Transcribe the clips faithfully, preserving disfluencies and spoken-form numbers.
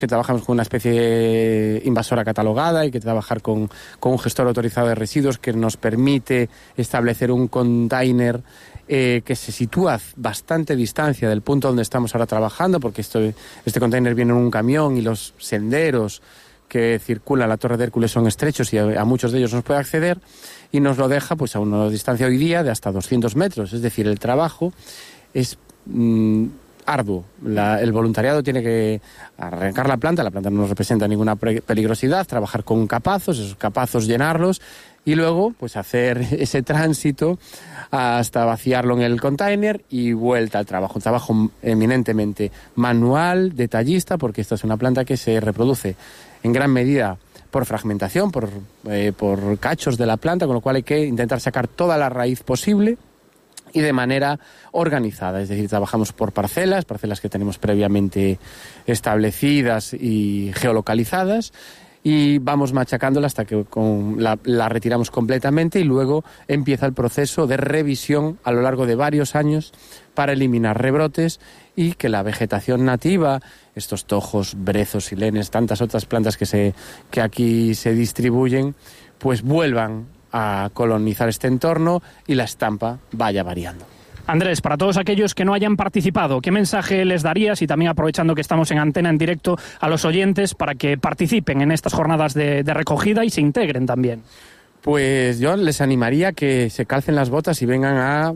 que trabajamos con una especie invasora catalogada, hay que trabajar con, con un gestor autorizado de residuos que nos permite establecer un container eh, que se sitúa a bastante distancia del punto donde estamos ahora trabajando, porque esto, este container viene en un camión y los senderos que circulan la Torre de Hércules son estrechos y a, a muchos de ellos no se puede acceder, y nos lo deja pues a una distancia hoy día de hasta doscientos metros. Es decir, el trabajo es mmm, arduo. La, el voluntariado tiene que arrancar la planta, la planta no nos representa ninguna pre- peligrosidad, trabajar con capazos, esos capazos llenarlos y luego pues hacer ese tránsito hasta vaciarlo en el container y vuelta al trabajo. Un trabajo eminentemente manual, detallista, porque esta es una planta que se reproduce en gran medida por fragmentación, por, eh, por cachos de la planta, con lo cual hay que intentar sacar toda la raíz posible y de manera organizada. Es decir, trabajamos por parcelas, parcelas que tenemos previamente establecidas y geolocalizadas, y vamos machacándola hasta que con la, la retiramos completamente, y luego empieza el proceso de revisión a lo largo de varios años para eliminar rebrotes y que la vegetación nativa, estos tojos, brezos, silenes, tantas otras plantas que, se, que aquí se distribuyen, pues vuelvan a colonizar este entorno y la estampa vaya variando. Andrés, para todos aquellos que no hayan participado, ¿qué mensaje les darías? Y también aprovechando que estamos en antena en directo, a los oyentes para que participen en estas jornadas de, de recogida y se integren también. Pues yo les animaría a que se calcen las botas y vengan a,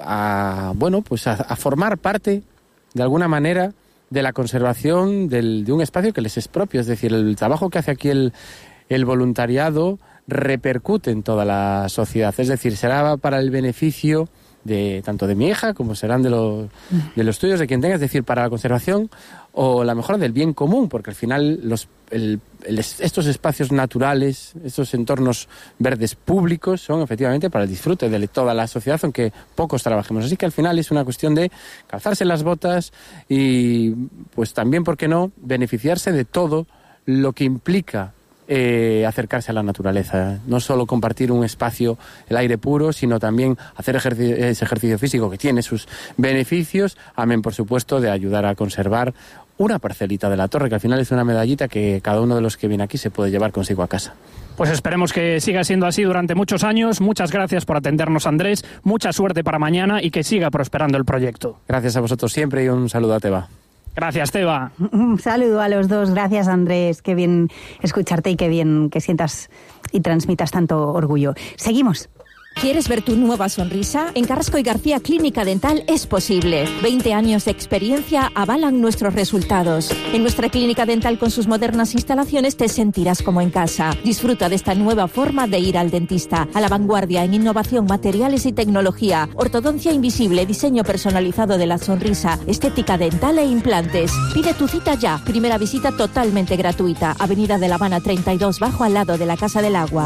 a bueno, pues a, a formar parte, de alguna manera, de la conservación del, de un espacio que les es propio. Es decir, el trabajo que hace aquí el, el voluntariado repercute en toda la sociedad. Es decir, será para el beneficio de tanto de mi hija como serán de los, de los tuyos, de quien tenga, es decir, para la conservación o la mejora del bien común, porque al final los, el, el, estos espacios naturales, estos entornos verdes públicos son efectivamente para el disfrute de toda la sociedad, aunque pocos trabajemos. Así que al final es una cuestión de calzarse las botas y pues también, ¿por qué no?, beneficiarse de todo lo que implica Eh, acercarse a la naturaleza, no solo compartir un espacio, el aire puro, sino también hacer ejercicio, ese ejercicio físico que tiene sus beneficios, amén, por supuesto, de ayudar a conservar una parcelita de la torre, que al final es una medallita que cada uno de los que viene aquí se puede llevar consigo a casa. Pues esperemos que siga siendo así durante muchos años. Muchas gracias por atendernos, Andrés, mucha suerte para mañana y que siga prosperando el proyecto. Gracias a vosotros siempre y un saludo a Teba. Gracias, Teba. Un saludo a los dos. Gracias, Andrés. Qué bien escucharte y qué bien que sientas y transmitas tanto orgullo. Seguimos. ¿Quieres ver tu nueva sonrisa? En Carrasco y García Clínica Dental es posible. veinte años de experiencia avalan nuestros resultados. En nuestra clínica dental con sus modernas instalaciones te sentirás como en casa. Disfruta de esta nueva forma de ir al dentista. A la vanguardia en innovación, materiales y tecnología. Ortodoncia invisible, diseño personalizado de la sonrisa, estética dental e implantes. Pide tu cita ya. Primera visita totalmente gratuita. Avenida de La Habana treinta y dos Bajo, al lado de la Casa del Agua.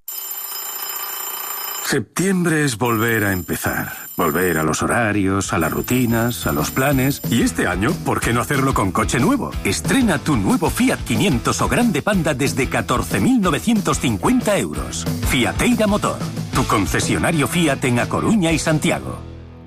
Septiembre es volver a empezar. Volver a los horarios, a las rutinas, a los planes. Y este año, ¿por qué no hacerlo con coche nuevo? Estrena tu nuevo Fiat quinientos o Grande Panda desde catorce mil novecientos cincuenta euros. Fiateira Motor, tu concesionario Fiat en A Coruña y Santiago.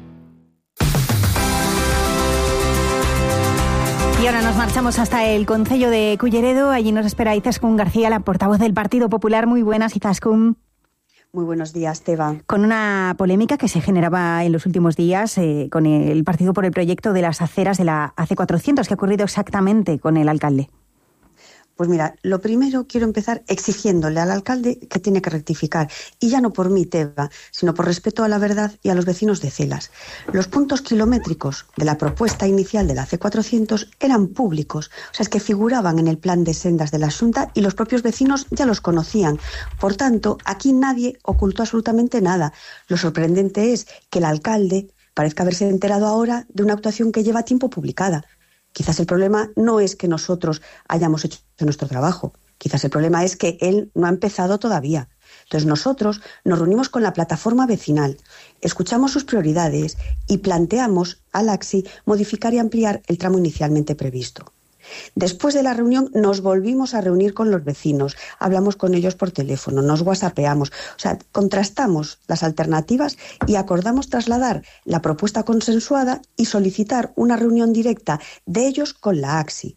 Y ahora nos marchamos hasta el concello de Culleredo. Allí nos espera Izaskun García, la portavoz del Partido Popular. Muy buenas, Izaskun. Muy buenos días, Teba. Con una polémica que se generaba en los últimos días eh, con el partido por el proyecto de las aceras de la A C cuatrocientos. ¿Qué ha ocurrido exactamente con el alcalde? Pues mira, lo primero quiero empezar exigiéndole al alcalde que tiene que rectificar. Y ya no por mí, Teba, sino por respeto a la verdad y a los vecinos de Celas. Los puntos kilométricos de la propuesta inicial de la A C cuatrocientos eran públicos. O sea, es que figuraban en el plan de sendas de la Xunta y los propios vecinos ya los conocían. Por tanto, aquí nadie ocultó absolutamente nada. Lo sorprendente es que el alcalde parezca haberse enterado ahora de una actuación que lleva tiempo publicada. Quizás el problema no es que nosotros hayamos hecho nuestro trabajo. Quizás el problema es que él no ha empezado todavía. Entonces nosotros nos reunimos con la plataforma vecinal, escuchamos sus prioridades y planteamos al A C S I modificar y ampliar el tramo inicialmente previsto. Después de la reunión nos volvimos a reunir con los vecinos, hablamos con ellos por teléfono, nos whatsappeamos, o sea, contrastamos las alternativas y acordamos trasladar la propuesta consensuada y solicitar una reunión directa de ellos con la A C S I.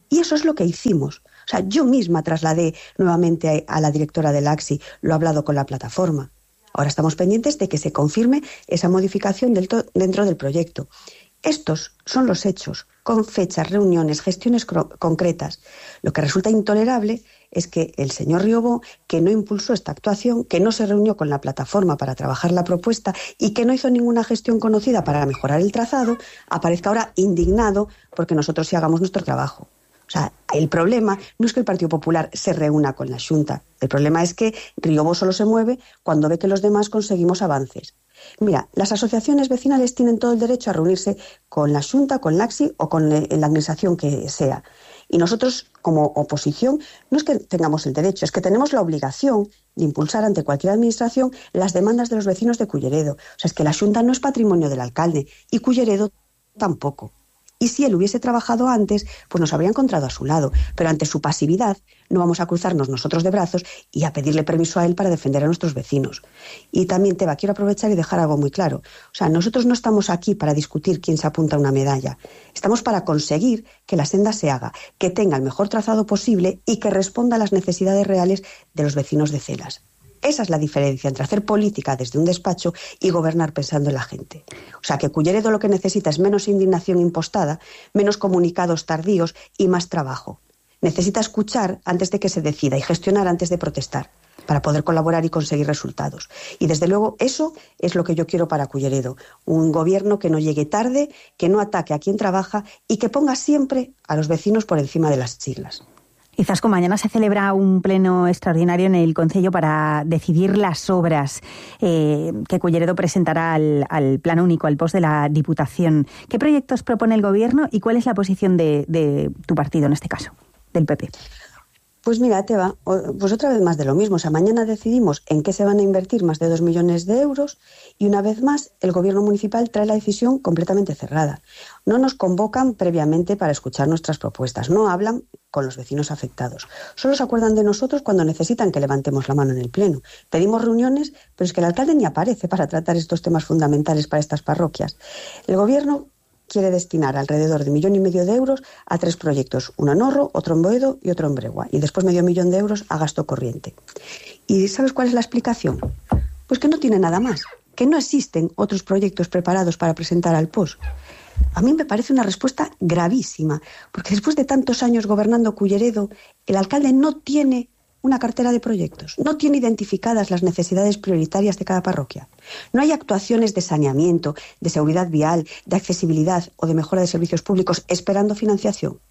Y eso es lo que hicimos. O sea, yo misma trasladé nuevamente a la directora del A X I, lo he hablado con la plataforma. Ahora estamos pendientes de que se confirme esa modificación del to- dentro del proyecto. Estos son los hechos, con fechas, reuniones, gestiones cro- concretas. Lo que resulta intolerable es que el señor Riobó, que no impulsó esta actuación, que no se reunió con la plataforma para trabajar la propuesta y que no hizo ninguna gestión conocida para mejorar el trazado, aparezca ahora indignado porque nosotros sí hagamos nuestro trabajo. O sea, el problema no es que el Partido Popular se reúna con la Xunta. El problema es que Riobó solo se mueve cuando ve que los demás conseguimos avances. Mira, las asociaciones vecinales tienen todo el derecho a reunirse con la Xunta, con la A X I o con la administración que sea. Y nosotros, como oposición, no es que tengamos el derecho, es que tenemos la obligación de impulsar ante cualquier administración las demandas de los vecinos de Culleredo. O sea, es que la Xunta no es patrimonio del alcalde y Culleredo tampoco. Y si él hubiese trabajado antes, pues nos habría encontrado a su lado. Pero ante su pasividad no vamos a cruzarnos nosotros de brazos y a pedirle permiso a él para defender a nuestros vecinos. Y también, Teba, quiero aprovechar y dejar algo muy claro. O sea, nosotros no estamos aquí para discutir quién se apunta a una medalla. Estamos para conseguir que la senda se haga, que tenga el mejor trazado posible y que responda a las necesidades reales de los vecinos de Celas. Esa es la diferencia entre hacer política desde un despacho y gobernar pensando en la gente. O sea, que Culleredo lo que necesita es menos indignación impostada, menos comunicados tardíos y más trabajo. Necesita escuchar antes de que se decida y gestionar antes de protestar para poder colaborar y conseguir resultados. Y desde luego eso es lo que yo quiero para Culleredo. Un gobierno que no llegue tarde, que no ataque a quien trabaja y que ponga siempre a los vecinos por encima de las siglas. Izasco, mañana se celebra un pleno extraordinario en el Concello para decidir las obras eh, que Culleredo presentará al, al Plan Único, al post de la Diputación. ¿Qué proyectos propone el Gobierno y cuál es la posición de, de tu partido en este caso, del P P? Pues mira, Teba, pues otra vez más de lo mismo. O sea, mañana decidimos en qué se van a invertir más de dos millones de euros y una vez más el Gobierno municipal trae la decisión completamente cerrada. No nos convocan previamente para escuchar nuestras propuestas, no hablan con los vecinos afectados. Solo se acuerdan de nosotros cuando necesitan que levantemos la mano en el Pleno. Pedimos reuniones, pero es que el alcalde ni aparece para tratar estos temas fundamentales para estas parroquias. El Gobierno quiere destinar alrededor de un millón y medio de euros a tres proyectos, uno en Orro, otro en Boedo y otro en Bregua, y después medio millón de euros a gasto corriente. ¿Y sabes cuál es la explicación? Pues que no tiene nada más, que no existen otros proyectos preparados para presentar al P O S. A mí me parece una respuesta gravísima, porque después de tantos años gobernando Culleredo, el alcalde no tiene una cartera de proyectos, no tiene identificadas las necesidades prioritarias de cada parroquia. No hay actuaciones de saneamiento, de seguridad vial, de accesibilidad o de mejora de servicios públicos esperando financiación.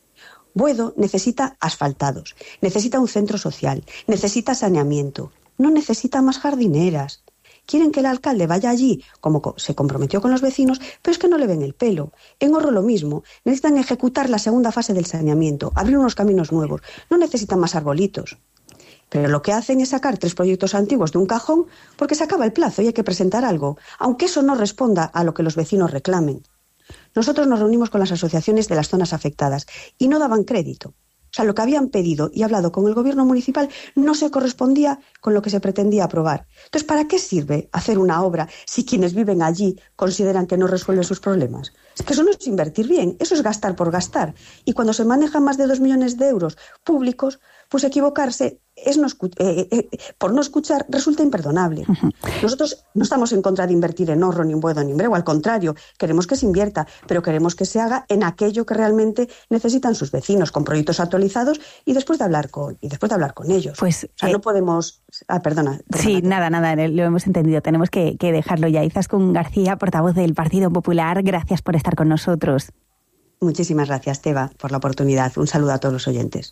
Boedo necesita asfaltados, necesita un centro social, necesita saneamiento, no necesita más jardineras. Quieren que el alcalde vaya allí, como se comprometió con los vecinos, pero es que no le ven el pelo. En Orro lo mismo. Necesitan ejecutar la segunda fase del saneamiento, abrir unos caminos nuevos. No necesitan más arbolitos. Pero lo que hacen es sacar tres proyectos antiguos de un cajón porque se acaba el plazo y hay que presentar algo, aunque eso no responda a lo que los vecinos reclamen. Nosotros nos reunimos con las asociaciones de las zonas afectadas y no daban crédito. O sea, lo que habían pedido y hablado con el Gobierno municipal no se correspondía con lo que se pretendía aprobar. Entonces, ¿para qué sirve hacer una obra si quienes viven allí consideran que no resuelve sus problemas? Es que eso no es invertir bien, eso es gastar por gastar. Y cuando se manejan más de dos millones de euros públicos, pues equivocarse es no escu- eh, eh, por no escuchar resulta imperdonable. Uh-huh. Nosotros no estamos en contra de invertir en Orro, ni en Boedo, ni en Bregua, al contrario, queremos que se invierta, pero queremos que se haga en aquello que realmente necesitan sus vecinos, con proyectos actualizados y después de hablar con, y después de hablar con ellos. Pues, o sea, eh, no podemos... Ah, perdona. perdona sí, nada, nada, lo hemos entendido. Tenemos que, que dejarlo ya. Izaskun García, portavoz del Partido Popular, gracias por estar con nosotros. Muchísimas gracias, Teba, por la oportunidad. Un saludo a todos los oyentes.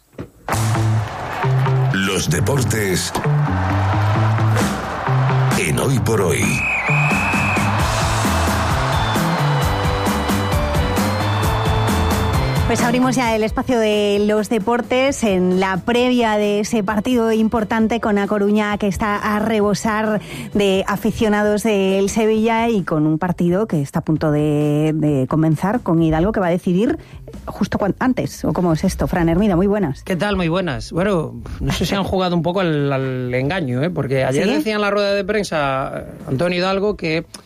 Los deportes en Hoy por Hoy. Pues abrimos ya el espacio de los deportes en la previa de ese partido importante con A Coruña, que está a rebosar de aficionados del Sevilla, y con un partido que está a punto de, de comenzar con Hidalgo, que va a decidir justo antes. ¿O cómo es esto? Fran Hermida, muy buenas. ¿Qué tal? Muy buenas. Bueno, no sé si han jugado un poco al, al engaño, ¿eh? Porque ayer ¿Sí? decía en la rueda de prensa Antonio Hidalgo que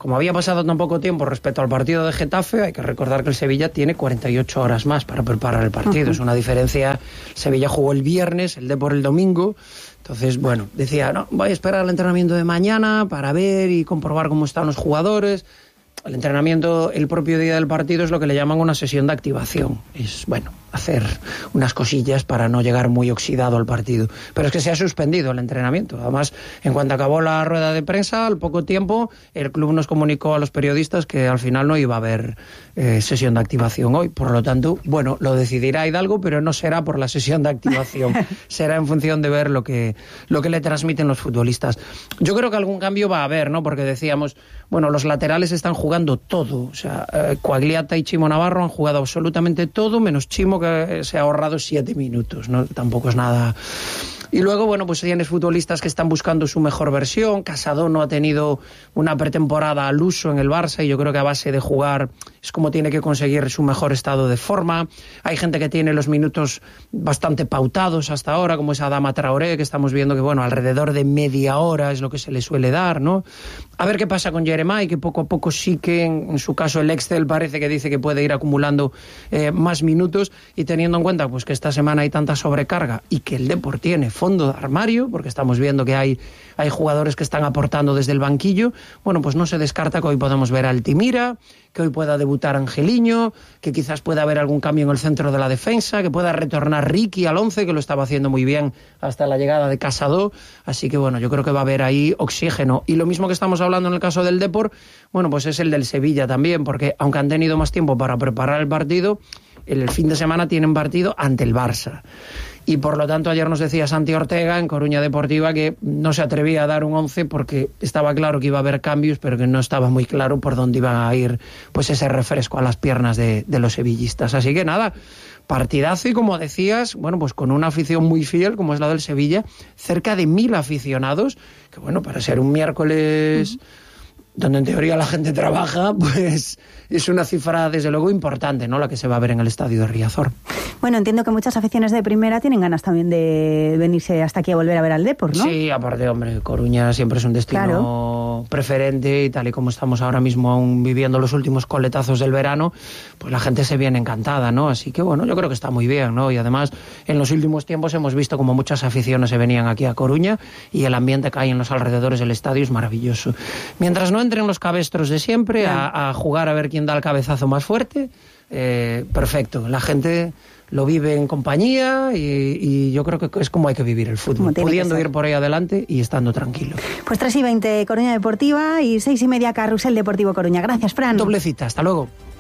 como había pasado tan poco tiempo respecto al partido de Getafe, hay que recordar que el Sevilla tiene cuarenta y ocho horas más para preparar el partido. Uh-huh. Es una diferencia. Sevilla jugó el viernes, el Depor el domingo. Entonces, bueno, decía, no, voy a esperar el entrenamiento de mañana para ver y comprobar cómo están los jugadores. El entrenamiento el propio día del partido es lo que le llaman una sesión de activación. Es, bueno, hacer unas cosillas para no llegar muy oxidado al partido. Pero es que se ha suspendido el entrenamiento. Además, en cuanto acabó la rueda de prensa, al poco tiempo, el club nos comunicó a los periodistas que al final no iba a haber eh, sesión de activación hoy. Por lo tanto, bueno, lo decidirá Hidalgo, pero no será por la sesión de activación. Será en función de ver lo que, lo que le transmiten los futbolistas. Yo creo que algún cambio va a haber, ¿no? Porque decíamos, bueno, los laterales están jugando todo. O sea, eh, Coagliata y Chimo Navarro han jugado absolutamente todo, menos Chimo, que se ha ahorrado siete minutos, ¿no? Tampoco es nada. Y luego, bueno, pues tienes futbolistas que están buscando su mejor versión. Casado no ha tenido una pretemporada al uso en el Barça y yo creo que a base de jugar es como tiene que conseguir su mejor estado de forma. Hay gente que tiene los minutos bastante pautados hasta ahora, como es Adama Traoré, que estamos viendo que, bueno, alrededor de media hora es lo que se le suele dar, ¿no? A ver qué pasa con Jeremai, que poco a poco sí que, en, en su caso, el Excel parece que dice que puede ir acumulando eh, más minutos, y teniendo en cuenta pues que esta semana hay tanta sobrecarga y que el Depor tiene fondo de armario, porque estamos viendo que hay, hay jugadores que están aportando desde el banquillo, bueno, pues no se descarta que hoy podamos ver a Altimira, que hoy pueda debutar Angeliño, que quizás pueda haber algún cambio en el centro de la defensa, que pueda retornar Ricky al once, que lo estaba haciendo muy bien hasta la llegada de Casado. Así que bueno, yo creo que va a haber ahí oxígeno. Y lo mismo que estamos hablando en el caso del Depor, bueno, pues es el del Sevilla también, porque aunque han tenido más tiempo para preparar el partido, el fin de semana tienen partido ante el Barça. Y por lo tanto ayer nos decía Santi Ortega en Coruña Deportiva que no se atrevía a dar un once porque estaba claro que iba a haber cambios, pero que no estaba muy claro por dónde iba a ir pues ese refresco a las piernas de, de los sevillistas. Así que nada, partidazo, y como decías, bueno, pues con una afición muy fiel como es la del Sevilla, cerca de mil aficionados, que bueno, para ser un miércoles... Uh-huh. donde en teoría la gente trabaja, pues es una cifra desde luego importante, ¿no?, la que se va a ver en el estadio de Riazor. Bueno, entiendo que muchas aficiones de primera tienen ganas también de venirse hasta aquí a volver a ver al Depor, ¿no? Sí, aparte, hombre, Coruña siempre es un destino claro. preferente, y tal y como estamos ahora mismo aún viviendo los últimos coletazos del verano, pues la gente se viene encantada, ¿no? Así que bueno, yo creo que está muy bien, ¿no? Y además, en los últimos tiempos hemos visto como muchas aficiones se venían aquí a Coruña, y el ambiente que hay en los alrededores del estadio es maravilloso. Mientras no entren los cabestros de siempre a, a jugar a ver quién da el cabezazo más fuerte, eh, perfecto. La gente lo vive en compañía, y, y yo creo que es como hay que vivir el fútbol, pudiendo ir por ahí adelante y estando tranquilo. Pues tres y veinte Coruña Deportiva y seis y media Carrusel Deportivo Coruña. Gracias, Fran. Doblecita, hasta luego.